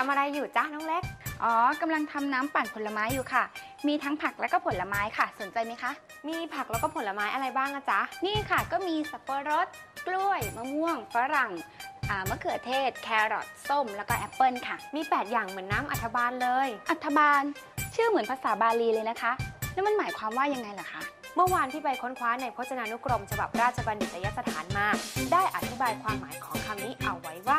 ำอะไรอยู่จ้าน้องเล็กอ๋อกำลังทำน้ำปั่นผลไม้อยู่ค่ะมีทั้งผักและก็ผลไม้ค่ะสนใจไหมคะมีผักแล้วก็ผลไม้อะไรบ้างอะจ๊ะนี่ค่ะก็มีสับปะรดกล้วยมะม่วงฝรั่งมะเขือเทศแครอทส้มแล้วก็แอปเปิลค่ะมี8อย่างเหมือนน้ำอัฐบาลเลยอัฐบาลชื่อเหมือนภาษาบาลีเลยนะคะแล้วมันหมายความว่ายังไงล่ะคะเมื่อวานที่ไปค้นคว้าในพจนานุกรมฉบับราชบัณฑิตยสถานมาได้อธิบายความหมายของคำนี้เอาไว้ว่า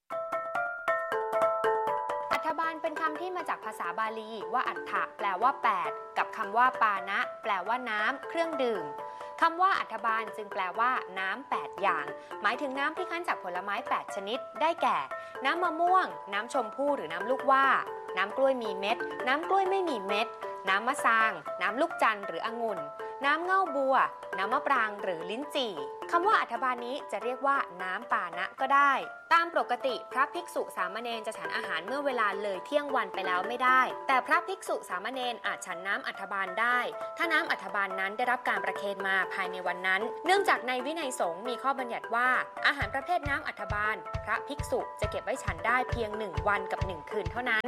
อัฐบาลเป็นคำที่มาจากภาษาบาลีว่าอัฏฐะแปลว่า8กับคำว่าปานะแปลว่าน้ำเครื่องดื่มคำว่าอัฐบาลจึงแปลว่าน้ำ8อย่างหมายถึงน้ำที่คั้นจากผลไม้8ชนิดได้แก่น้ำมะม่วงน้ำชมพู่หรือน้ำลูกว่าน้ำกล้วยมีเม็ดน้ำกล้วยไม่มีเม็ดน้ำมะซางน้ำลูกจันทร์หรือองุ่นน้ำเง่าบัวน้ำมะปรางหรือลิ้นจี่คำว่าอัฐบาลนี้จะเรียกว่าน้ำปานะก็ได้ตามปกติพระภิกษุสามเณรจะฉันอาหารเมื่อเวลาเลยเที่ยงวันไปแล้วไม่ได้แต่พระภิกษุสามเณรอาจฉันน้ำอัฐบาลได้ถ้าน้ำอัฐบาลนั้นได้รับการประเคนมาภายในวันนั้นเนื่องจากในวินัยสงฆ์มีข้อบัญญัติว่าอาหารประเภทน้ำอัฐบาลพระภิกษุจะเก็บไว้ฉันได้เพียง1วันกับ1คืนเท่านั้น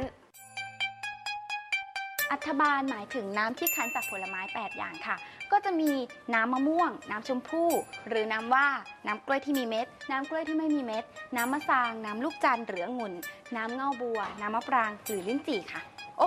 อัฐบาลหมายถึงน้ำที่คั้นจากผลไม้8อย่างค่ะก็จะมีน้ำมะม่วงน้ำชมพู่หรือน้ำว่าน้ำกล้วยที่มีเม็ดน้ำกล้วยที่ไม่มีเม็ดน้ำมะซางน้ำลูกจันทร์หรือองุ่นน้ำเง่าบัวน้ำมะปรางหรือลิ้นจี่ค่ะ